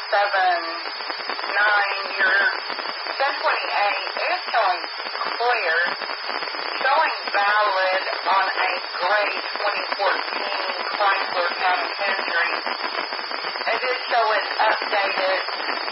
your 1028 is showing clear, showing valid on a gray 2014 Chrysler Town and Country. It is showing updated